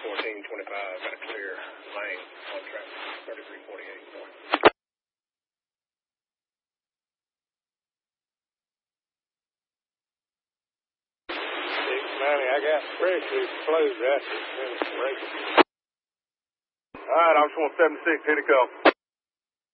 1425, got a clear lane on track 3348 north. 690, I got pressure closed after it's finished breaking. All right, I'm 76, hit a couple.